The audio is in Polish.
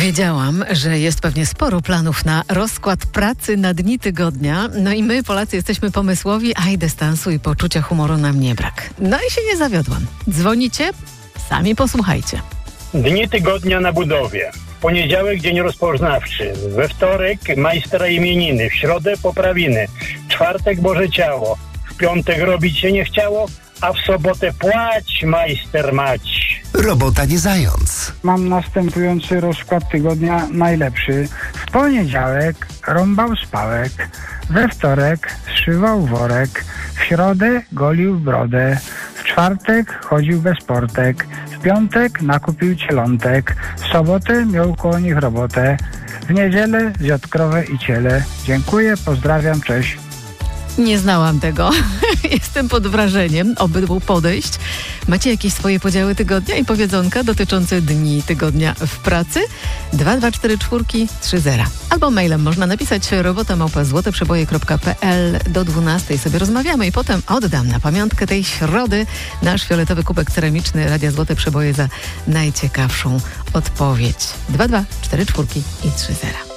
Wiedziałam, że jest pewnie sporo planów na rozkład pracy na dni tygodnia. No i my, Polacy, jesteśmy pomysłowi, a i dystansu i poczucia humoru nam nie brak. No i się nie zawiodłam. Dzwonicie? Sami posłuchajcie. Dni tygodnia na budowie. W poniedziałek dzień rozpoznawczy. We wtorek majstra imieniny. W środę poprawiny. Czwartek Boże Ciało. W piątek robić się nie chciało, a w sobotę płać majster mać. Robota nie zając. Mam następujący rozkład tygodnia najlepszy. W poniedziałek rąbał spałek, we wtorek zszywał worek, w środę golił brodę, w czwartek chodził bez portek, w piątek nakupił cielątek, w sobotę miał koło nich robotę, w niedzielę zjadł krowę i ciele. Dziękuję, pozdrawiam, cześć. Nie znałam tego. Jestem pod wrażeniem obydwu podejść. Macie jakieś swoje podziały tygodnia i powiedzonka dotyczące dni tygodnia w pracy? 22430. Albo mailem można napisać robota@złoteprzeboje.pl. Do 12 sobie rozmawiamy i potem oddam na pamiątkę tej środy nasz fioletowy kubek ceramiczny Radia Złote Przeboje za najciekawszą odpowiedź. 22430.